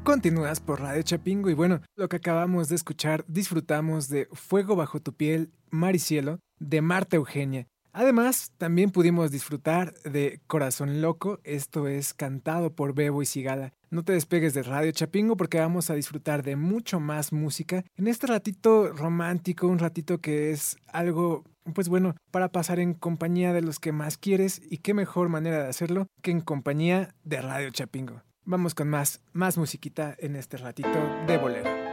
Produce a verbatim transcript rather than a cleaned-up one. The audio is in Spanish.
Continúas por Radio Chapingo y bueno, lo que acabamos de escuchar, disfrutamos de Fuego bajo tu piel, Mar y cielo, de Marta Eugenia. Además, también pudimos disfrutar de Corazón Loco, esto es cantado por Bebo y Sigala. No te despegues de Radio Chapingo porque vamos a disfrutar de mucho más música en este ratito romántico, un ratito que es algo, pues bueno, para pasar en compañía de los que más quieres y qué mejor manera de hacerlo que en compañía de Radio Chapingo. Vamos con más, más musiquita en este ratito de bolero.